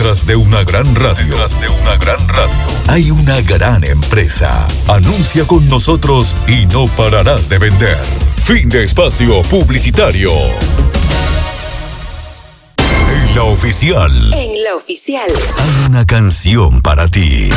Detrás de una gran radio. Hay una gran empresa. Anuncia con nosotros y no pararás de vender. Fin de espacio publicitario. En la oficial. En la oficial. Hay una canción para ti.